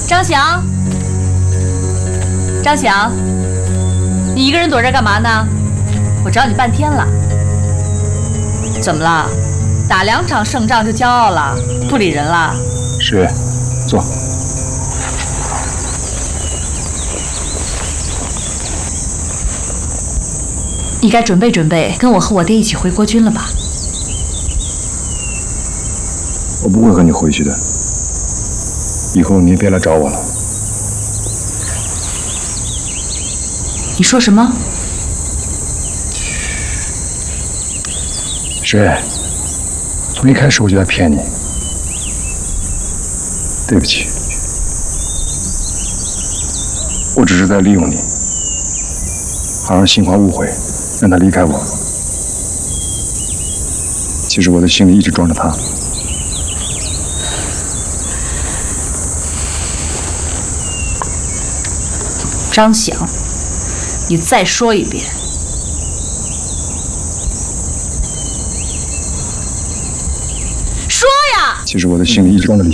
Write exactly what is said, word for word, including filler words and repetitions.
张翔，张翔，你一个人躲这儿干嘛呢？我找你半天了。怎么了？打两场胜仗就骄傲了，不理人了？ 十月，坐。 你该准备准备，跟我和我爹一起回国军了吧？ 我不会和你回去的。以后你也别来找我了。 你说什么？ 十月，从一开始我就在骗你。对不起，我只是在利用你，好让新华误会，让他离开我。其实我的心里一直装着他。 张翔，你再说一遍。说呀！ 其实我的心里一直装着李。